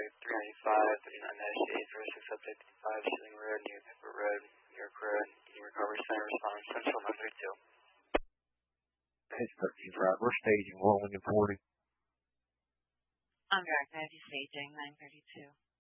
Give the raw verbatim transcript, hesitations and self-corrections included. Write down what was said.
three ninety-five, thirty-nine dash eight zero six update fifty-five, Shilling Road, New Pepper Road, New York Road, Union Recovery Center, responding Central nine thirty-two. It's thirteen five. We're staging one one forty. On direct ninety staging nine thirty-two.